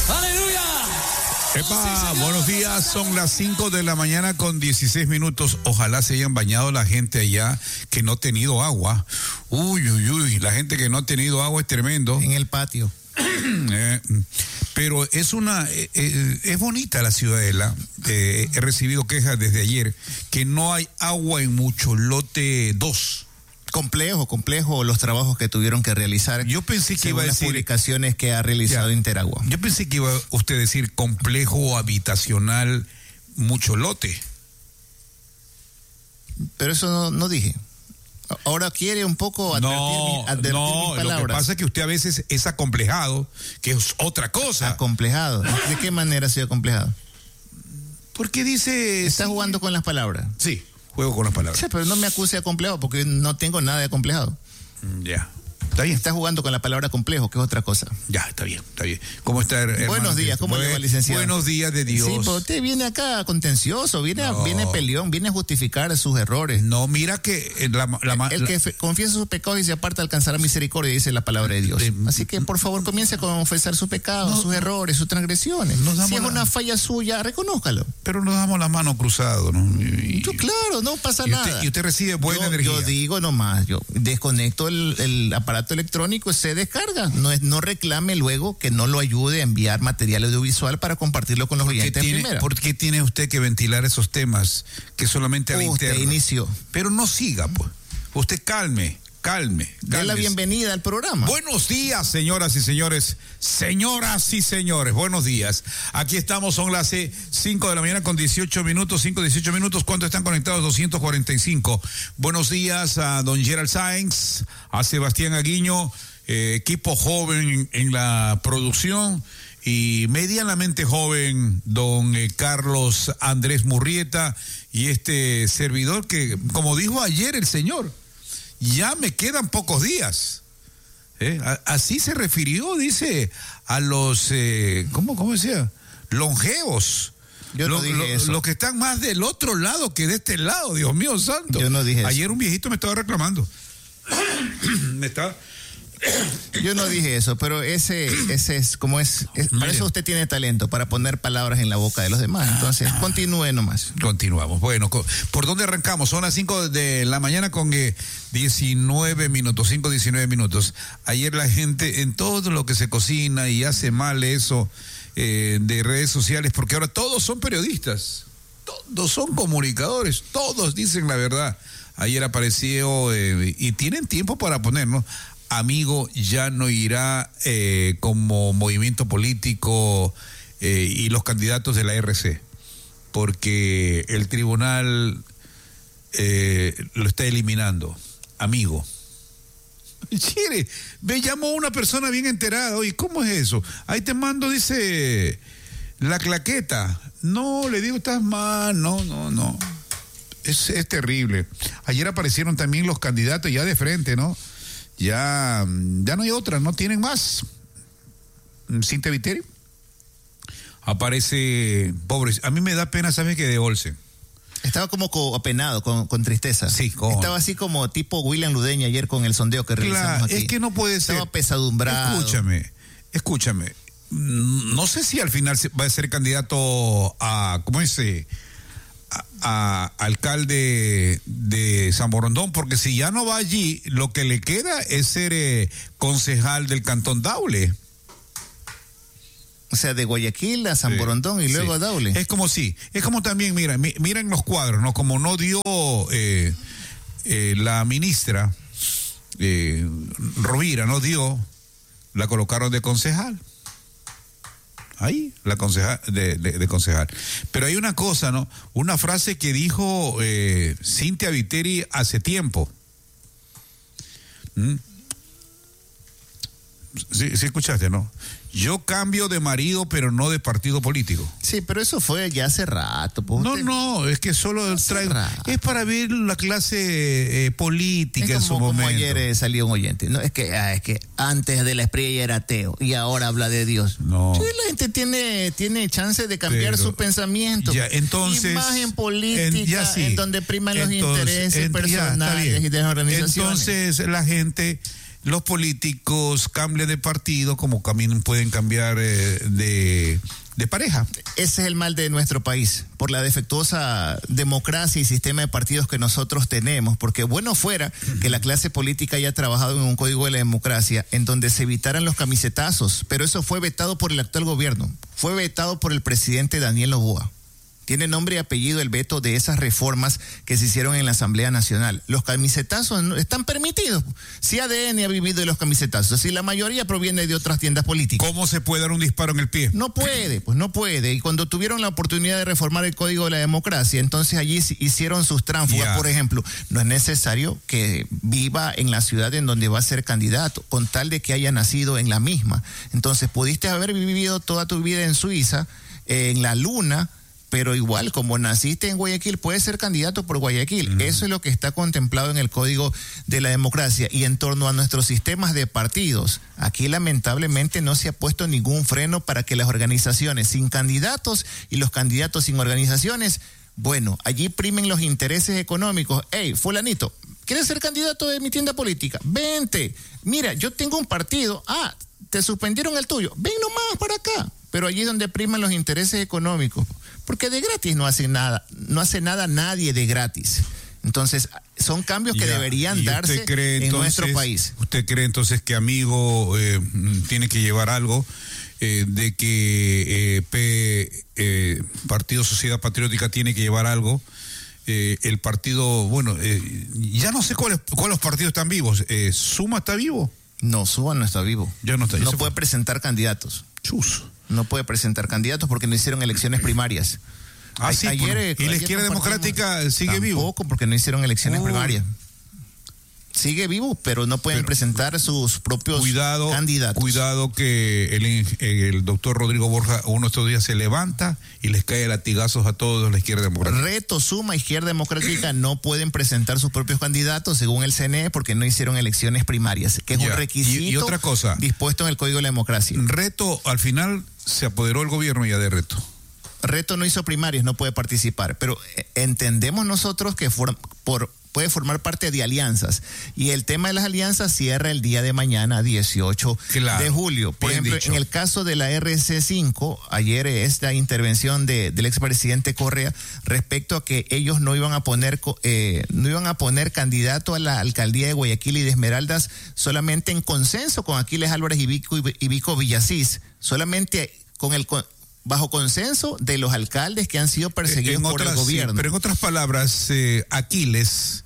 ¡Aleluya! Epa, buenos días, son las 5 de la mañana con 16 minutos. Ojalá se hayan bañado la gente allá que no ha tenido agua. Uy, la gente que no ha tenido agua es tremendo. En el patio. Pero es bonita la ciudadela. He recibido quejas desde ayer que no hay agua en mucho lote 2. Complejo los trabajos que tuvieron que realizar. Yo pensé que iba a decir las publicaciones que ha realizado Interagua. Yo pensé que iba usted a decir complejo habitacional, mucho lote. Pero eso no dije. Ahora quiere un poco advertir mis palabras. Lo que pasa es que usted a veces es acomplejado, que es otra cosa. Acomplejado. ¿De qué manera soy acomplejado? Porque dice... ¿Está jugando con las palabras? Sí, juego con las palabras. Sí, pero no me acuse de acomplejado porque no tengo nada de acomplejado. Ya. Está bien. Está jugando con la palabra complejo, que es otra cosa. Ya, está bien. ¿Cómo está, hermano? Buenos días, ¿cómo le va, licenciado? Buenos días de Dios. Sí, pero usted viene acá contencioso, viene peleón, viene a justificar sus errores. No, mira que... el que confiesa sus pecados y se aparta alcanzará misericordia, dice la palabra de Dios. Así que, por favor, comience a confesar sus pecados, sus errores, sus transgresiones. Si es una falla suya, reconózcalo. Pero nos damos la mano cruzado, ¿no? Claro, no pasa nada. Y usted recibe buena energía. Yo digo nomás, yo desconecto el aparato electrónico, se descarga. No reclame luego que no lo ayude a enviar material audiovisual para compartirlo con los oyentes en primera. ¿Por qué tiene usted que ventilar esos temas que solamente a la interna? Usted inició. Pero no siga, pues. Usted calme. Dé la bienvenida al programa. Buenos días, señoras y señores. Señoras y señores, buenos días. Aquí estamos, son las 5 de la mañana con 18 minutos. ¿Cuántos están conectados? 245. Buenos días a don Gerald Sáenz, a Sebastián Aguiño, equipo joven en la producción y medianamente joven don Carlos Andrés Murrieta y este servidor que, como dijo ayer el señor, ya me quedan pocos días. Así se refirió, dice, a los, ¿cómo decía? Longevos. Yo no dije eso. Los que están más del otro lado que de este lado, Dios mío santo. Yo no dije eso. Ayer un viejito me estaba reclamando. Yo no dije eso, pero ese es como es para eso usted tiene talento, para poner palabras en la boca de los demás. Entonces, continúe nomás. Continuamos. Bueno, ¿por dónde arrancamos? Son las 5 de la mañana con 19 minutos. Ayer la gente, en todo lo que se cocina y hace mal eso de redes sociales, porque ahora todos son periodistas, todos son comunicadores, todos dicen la verdad. Ayer apareció y tienen tiempo para ponernos. Amigo ya no irá como movimiento político y los candidatos de la RC, porque el tribunal lo está eliminando. Amigo. Me llamó una persona bien enterada. Oye, ¿cómo es eso? Ahí te mando, dice, la claqueta. No, le digo, estás mal. No. Es terrible. Ayer aparecieron también los candidatos ya de frente, ¿no? Ya no hay otra, no tienen más. Cintia Viteri aparece, pobre. A mí me da pena, ¿sabes qué? De Olsen. Estaba como apenado, con tristeza. Sí, estaba así como tipo William Ludeña ayer con el sondeo que realizamos aquí. Es que no puede ser. Estaba pesadumbrado. Escúchame. No sé si al final va a ser candidato a, ¿cómo es? A alcalde de San Borondón, porque si ya no va allí, lo que le queda es ser concejal del Cantón Daule. O sea, de Guayaquil a San Borondón y luego a Daule. Es como también, miren los cuadros, ¿no? Como no dio la ministra Rovira, no dio, la colocaron de concejal. Ahí, la concejal, de concejal. Pero hay una cosa, ¿no? Una frase que dijo Cintia Viteri hace tiempo. Sí, escuchaste, ¿no? Yo cambio de marido, pero no de partido político. Sí, pero eso fue ya hace rato. No, es que solo traigo. Es para ver la clase política en su momento. Como ayer salió un oyente. No, es que antes de la Espriella era ateo y ahora habla de Dios. No. Sí, la gente tiene chance de cambiar su pensamiento. Ya, entonces. Y más en política, en donde priman los intereses personales y de las organizaciones. Entonces, la gente. Los políticos cambian de partido como pueden cambiar de de pareja. Ese es el mal de nuestro país, por la defectuosa democracia y sistema de partidos que nosotros tenemos, porque bueno fuera que la clase política haya trabajado en un código de la democracia en donde se evitaran los camisetazos, pero eso fue vetado por el actual gobierno, fue vetado por el presidente Daniel Noboa. Tiene nombre y apellido el veto de esas reformas que se hicieron en la Asamblea Nacional. Los camisetazos no están permitidos. Si ADN ha vivido de los camisetazos, si la mayoría proviene de otras tiendas políticas. ¿Cómo se puede dar un disparo en el pie? No puede, pues no puede. Y cuando tuvieron la oportunidad de reformar el Código de la Democracia, entonces allí hicieron sus tránsfugas. Por ejemplo, no es necesario que viva en la ciudad en donde va a ser candidato, con tal de que haya nacido en la misma. Entonces, pudiste haber vivido toda tu vida en Suiza, en la Luna, pero igual, como naciste en Guayaquil, puedes ser candidato por Guayaquil. Eso es lo que está contemplado en el Código de la Democracia. Y en torno a nuestros sistemas de partidos, aquí lamentablemente no se ha puesto ningún freno para que las organizaciones sin candidatos y los candidatos sin organizaciones, bueno, allí primen los intereses económicos. Hey, fulanito, ¿quieres ser candidato de mi tienda política? Vente. Mira, yo tengo un partido. Ah, te suspendieron el tuyo. Ven nomás para acá. Pero allí es donde priman los intereses económicos. Porque de gratis no hace nada nadie de gratis. Entonces, son cambios que deberían darse en nuestro país. ¿Usted cree entonces que Amigo tiene que llevar algo de que Partido Sociedad Patriótica tiene que llevar algo? El partido, bueno, ya no sé cuáles partidos están vivos. ¿Suma está vivo? No, Suma no está vivo. Ya no está. No puede presentar candidatos. Chus. No puede presentar candidatos porque no hicieron elecciones primarias. Sí, ¿y la izquierda democrática sigue vivo? Tampoco, porque no hicieron elecciones primarias. Sigue vivo, pero no pueden presentar sus propios candidatos. Cuidado que el doctor Rodrigo Borja uno de estos días se levanta y les cae latigazos a todos la izquierda democrática. Reto, Suma, izquierda democrática no pueden presentar sus propios candidatos según el CNE porque no hicieron elecciones primarias, que es un requisito y otra cosa, dispuesto en el Código de la Democracia. Reto, al final se apoderó el gobierno ya de Reto. Reto no hizo primarias, no puede participar, pero entendemos nosotros que puede formar parte de alianzas. Y el tema de las alianzas cierra el día de mañana, 18 de julio. Por ejemplo, en el caso de la RC5, ayer esta intervención del expresidente Correa respecto a que ellos no iban a poner candidato a la alcaldía de Guayaquil y de Esmeraldas solamente en consenso con Aquiles Álvarez y Vico Villasís, solamente bajo consenso de los alcaldes que han sido perseguidos por el gobierno. Sí, pero en otras palabras, Aquiles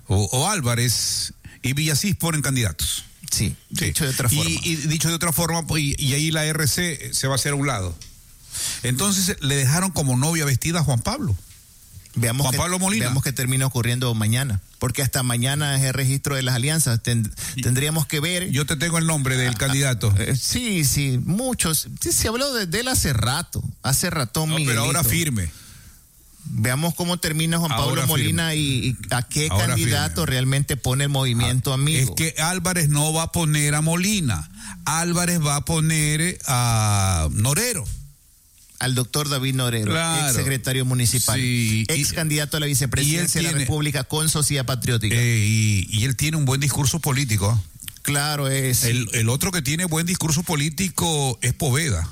o Álvarez y Villasís ponen candidatos. Sí, dicho de otra forma. Y dicho de otra forma, y ahí la RC se va a hacer a un lado. Entonces le dejaron como novia vestida a Juan Pablo. Juan Pablo Molina. Veamos qué termina ocurriendo mañana, porque hasta mañana es el registro de las alianzas. Tendríamos que ver. Yo te tengo el nombre del candidato. Sí, muchos. Sí, se habló de él hace rato, Miguelito. Pero ahora firme. Veamos cómo termina Juan Pablo Molina y a qué candidato realmente pone el movimiento Amigo. Es que Álvarez no va a poner a Molina, Álvarez va a poner a Norero. Al doctor David Norero, ex secretario municipal, ex candidato a la vicepresidencia de la República con Sociedad Patriótica. Y él tiene un buen discurso político. Claro, es. El otro que tiene buen discurso político es Poveda.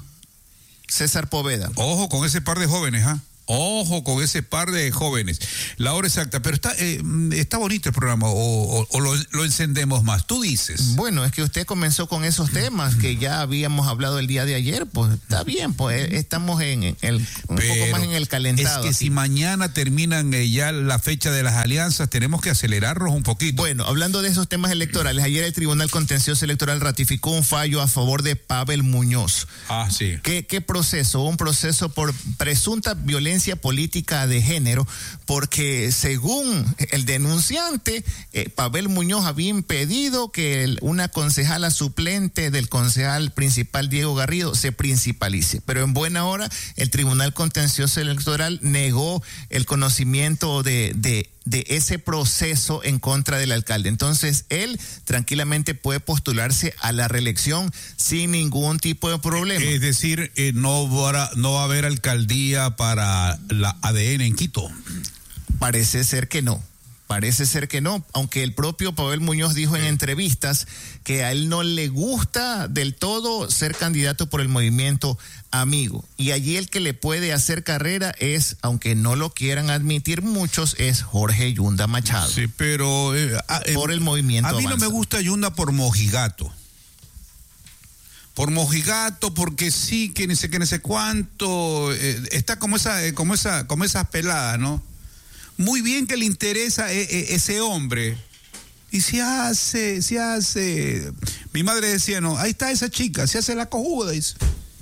César Poveda. Ojo con ese par de jóvenes, Ojo con ese par de jóvenes. La hora exacta, pero está bonito el programa, o lo encendemos más. Tú dices. Bueno, es que usted comenzó con esos temas que ya habíamos hablado el día de ayer, pues está bien, pues estamos un poco más en el calentado. Es que si mañana terminan ya la fecha de las alianzas, tenemos que acelerarnos un poquito. Bueno, hablando de esos temas electorales, ayer el Tribunal Contencioso Electoral ratificó un fallo a favor de Pavel Muñoz. Sí. ¿Qué proceso? Un proceso por presunta violencia política de género, porque según el denunciante, Pavel Muñoz había impedido que una concejala suplente del concejal principal Diego Garrido se principalice. Pero en buena hora el Tribunal Contencioso Electoral negó el conocimiento de ese proceso en contra del alcalde. Entonces, él tranquilamente puede postularse a la reelección sin ningún tipo de problema. Es decir, no va a haber alcaldía para la ADN en Quito. Parece ser que no. Parece ser que no, aunque el propio Pavel Muñoz dijo en entrevistas que a él no le gusta del todo ser candidato por el movimiento Amigo. Y allí el que le puede hacer carrera es, aunque no lo quieran admitir muchos, es Jorge Yunda Machado. Sí, pero por el movimiento A mí Avanza. no me gusta Yunda por mojigato. Por mojigato, porque sí, que ni sé cuánto. Está como esas peladas, ¿no? Muy bien que le interesa ese hombre. Y se hace. Mi madre decía, no, ahí está esa chica, se hace la cojuda, dice.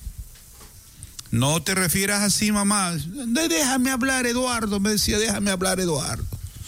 No te refieras así, mamá. Déjame hablar, Eduardo, me decía, déjame hablar, Eduardo.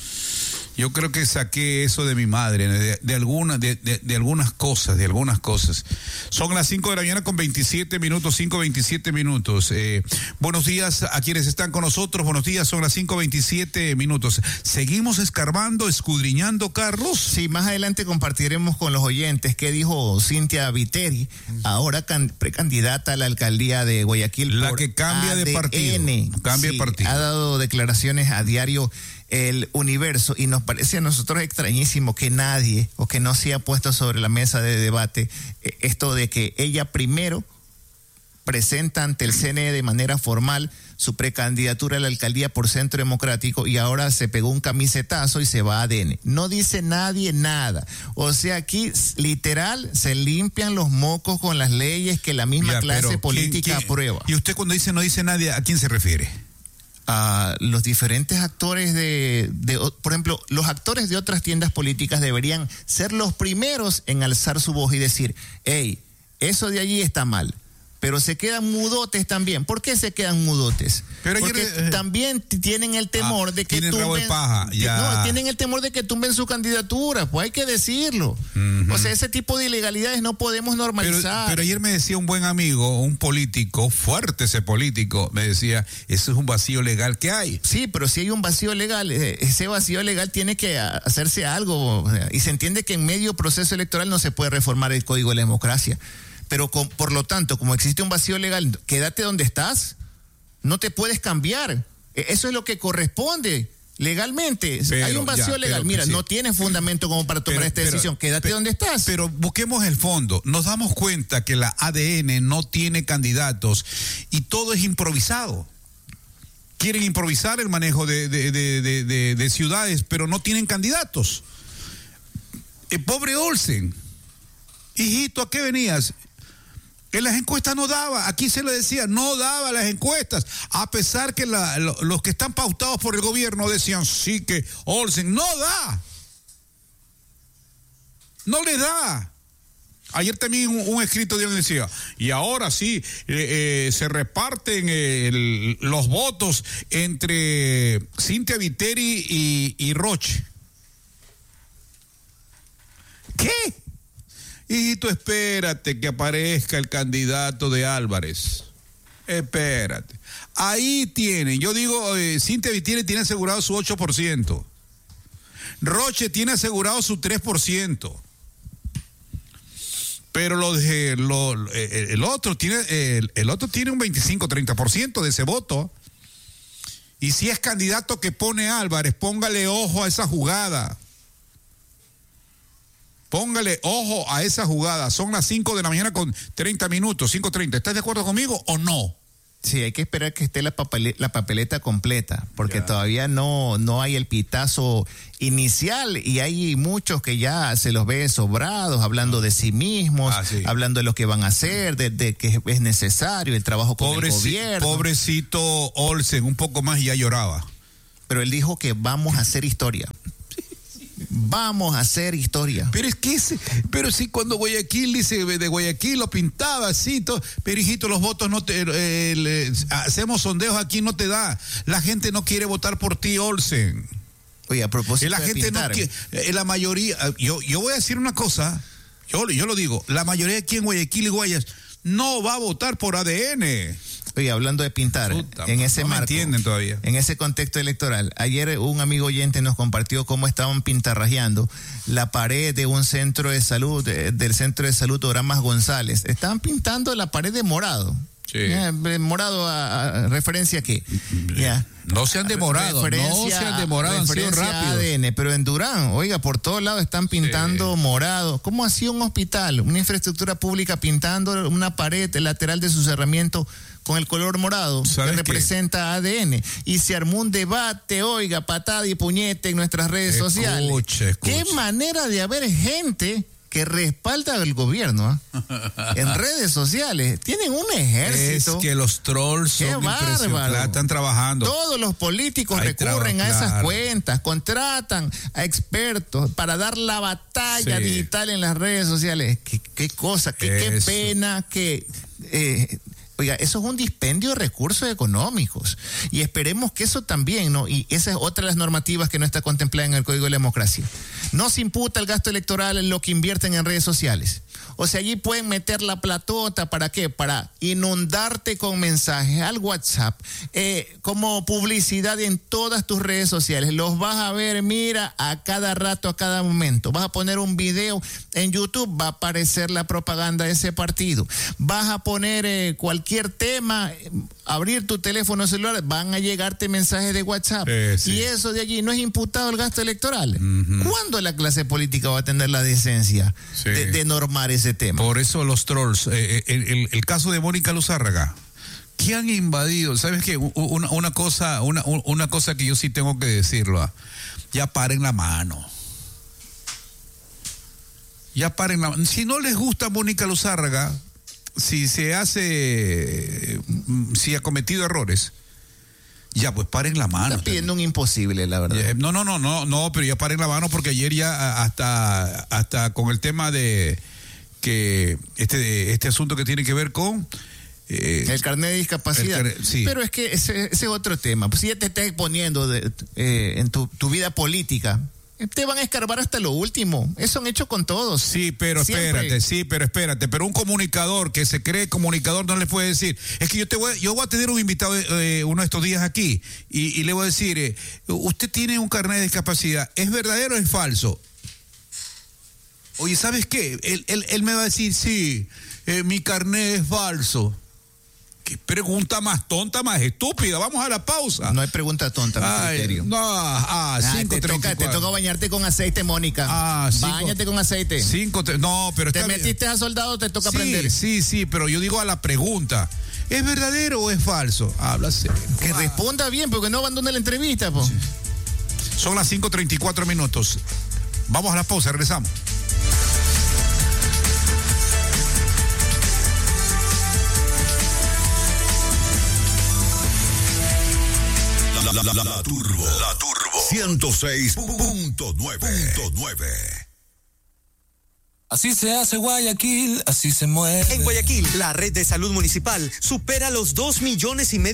Yo creo que saqué eso de mi madre, de algunas cosas. Son las 5 de la mañana con 27 minutos, 5:27 minutos. Buenos días a quienes están con nosotros, buenos días, son las 5:27 minutos. Seguimos escarbando, escudriñando, Carlos. Sí, más adelante compartiremos con los oyentes qué dijo Cynthia Viteri, ahora precandidata a la alcaldía de Guayaquil. La que cambia ADN. de partido. Cambia de partido. Ha dado declaraciones a diario El Universo y nos parece a nosotros extrañísimo que nadie o que no se ha puesto sobre la mesa de debate esto de que ella primero presenta ante el CNE de manera formal su precandidatura a la alcaldía por Centro Democrático y ahora se pegó un camisetazo y se va a ADN. No dice nadie nada. O sea, aquí literal se limpian los mocos con las leyes que la misma clase política aprueba. Y usted cuando dice no dice nadie, ¿a quién se refiere? A los diferentes actores por ejemplo, los actores de otras tiendas políticas deberían ser los primeros en alzar su voz y decir, hey, eso de allí está mal. Pero se quedan mudotes también. ¿Por qué se quedan mudotes? Porque también tienen el temor de que tumben. Tienen el temor de que tumben su candidatura. Pues hay que decirlo. Uh-huh. O sea, ese tipo de ilegalidades no podemos normalizar. Pero ayer me decía un buen amigo, un político, fuerte ese político, me decía, eso es un vacío legal que hay. Sí, pero si hay un vacío legal, ese vacío legal tiene que hacerse algo. Y se entiende que en medio proceso electoral no se puede reformar el Código de la Democracia. Pero por lo tanto, como existe un vacío legal, quédate donde estás. No te puedes cambiar. Eso es lo que corresponde legalmente. Hay un vacío legal. Mira, no tienes fundamento como para tomar esta decisión. Quédate donde estás. Pero busquemos el fondo. Nos damos cuenta que la ADN no tiene candidatos y todo es improvisado. Quieren improvisar el manejo de ciudades, pero no tienen candidatos. Pobre Olsen. Hijito, ¿a qué venías? En las encuestas no daba, aquí se le decía, no daba las encuestas, a pesar que los que están pautados por el gobierno decían, sí que Olsen no da, no le da. Ayer también un escrito de él decía, y ahora sí, se reparten los votos entre Cynthia Viteri y Roche. ¿Qué? Hijito, espérate que aparezca el candidato de Álvarez. Espérate. Ahí tienen, yo digo, Cynthia Viteri tiene asegurado su 8%. Roche tiene asegurado su 3%. Pero el otro tiene un 25-30% de ese voto. Y si es candidato que pone Álvarez, póngale ojo a esa jugada. Póngale ojo a esa jugada. Son las 5 de la mañana con 30 minutos, 5:30. ¿Estás de acuerdo conmigo o no? Sí, hay que esperar que esté la papeleta completa, porque todavía no hay el pitazo inicial y hay muchos que ya se los ve sobrados, hablando de sí mismos, hablando de lo que van a hacer, de que es necesario el trabajo con el gobierno. Pobrecito Olsen, un poco más y ya lloraba. Pero él dijo que vamos a hacer historia. Vamos a hacer historia. Pero sí, cuando Guayaquil dice de Guayaquil lo pintaba así, todo, pero hijito, los votos no hacemos sondeos aquí, no te da. La gente no quiere votar por ti, Olsen. Oye, a propósito la gente pintar, no quiere, la mayoría, yo voy a decir una cosa, yo lo digo, la mayoría aquí en Guayaquil y Guayas no va a votar por ADN. Oye, hablando de pintar, en ese marco, entienden todavía. En ese contexto electoral, ayer un amigo oyente nos compartió cómo estaban pintarrajeando la pared de un centro de salud, del centro de salud Oramas González. Estaban pintando la pared de morado. Sí. Morado a referencia a qué. No se han demorado, han sido rápidos. ADN, pero en Durán, oiga, por todos lados están pintando morado. ¿Cómo hacía un hospital, una infraestructura pública pintando una pared lateral de su cerramiento con el color morado que representa ADN? Y se armó un debate, oiga, patada y puñete en nuestras redes sociales. Qué manera de haber gente que respalda al gobierno en redes sociales. Tienen un ejército. Es que los trolls son impresionantes, están trabajando. Todos los políticos recurren a esas cuentas, contratan a expertos para dar la batalla digital en las redes sociales. Qué cosa, qué pena que... Oiga, eso es un dispendio de recursos económicos y esperemos que eso también, ¿no? Y esa es otra de las normativas que no está contemplada en el Código de la Democracia. No se imputa el gasto electoral en lo que invierten en redes sociales. O sea, allí pueden meter la platota, ¿para qué? Para inundarte con mensajes al WhatsApp, como publicidad en todas tus redes sociales. Los vas a ver, mira, a cada rato, a cada momento. Vas a poner un video en YouTube, va a aparecer la propaganda de ese partido. Vas a poner cualquier tema, abrir tu teléfono celular, van a llegarte mensajes de WhatsApp. Y eso de allí no es imputado el gasto electoral. ¿Cuándo la clase política va a tener la decencia de normar ese tema? Por eso los trolls, el caso de Mónica Luzárraga, que han invadido, ¿sabes qué? Una cosa que yo sí tengo que decirlo, ya paren la mano. Ya paren la mano. Si no les gusta Mónica Luzárraga, si ha cometido errores, ya pues paren la mano. Están pidiendo un imposible, la verdad. No, pero ya paren la mano porque ayer ya hasta con el tema de que este asunto que tiene que ver con el carnet de discapacidad. Pero es que ese es otro tema. Pues si ya te estás exponiendo en tu vida política, te van a escarbar hasta lo último. Eso han hecho con todos. Sí, pero espérate. Pero un comunicador que se cree comunicador no le puede decir, es que yo voy a tener un invitado uno de estos días aquí y le voy a decir, usted tiene un carnet de discapacidad, ¿es verdadero o es falso? Oye, ¿sabes qué? Él me va a decir, sí, mi carnet es falso. ¿Qué pregunta más tonta, más estúpida? Vamos a la pausa. No hay pregunta tonta, mi criterio. Te toca bañarte con aceite, Mónica. Báñate con aceite. Pero te metiste a soldado, te toca aprender. Sí, pero yo digo a la pregunta. ¿Es verdadero o es falso? Háblase. Que responda bien, porque no abandone la entrevista, po. Sí. Son las 5:34. Vamos a la pausa, regresamos. La Turbo 106.9. Así se hace Guayaquil, así se mueve. En Guayaquil, la red de salud municipal supera los 2,5 millones